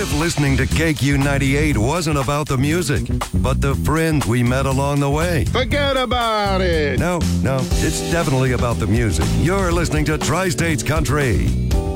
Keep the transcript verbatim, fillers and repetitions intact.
if listening to K Q ninety-eight wasn't about the music, but the friends we met along the way? Forget about it. No, no, it's definitely about the music. You're listening to Tri-States Country.